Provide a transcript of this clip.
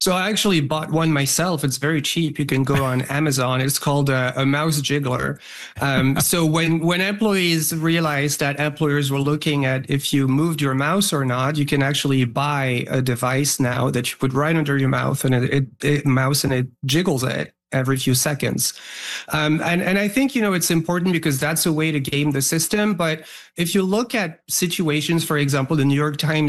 So I actually bought one myself. It's very cheap. You can go on Amazon. It's called a mouse jiggler. So when employees realized that employers were looking at if you moved your mouse or not, you can actually buy a device now that you put right under your mouth and it jiggles it every few seconds. And I think, it's important because that's a way to game the system. But if you look at situations, for example, the New York Times